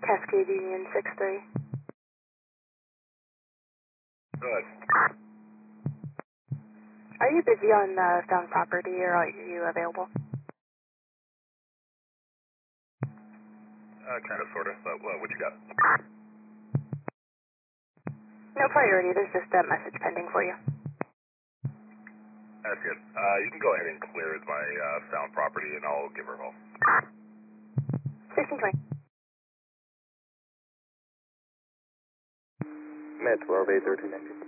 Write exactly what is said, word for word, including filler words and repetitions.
Cascade Union six three. Go ahead. Are you busy on uh, found property or are you available? Uh, kind of, sort of, but uh, what you got? No priority, there's just a message pending for you. That's good. Uh, you can go ahead and clear my uh, found property and I'll give her a call. sixteen twenty. Met twelve eight thirteen ninety.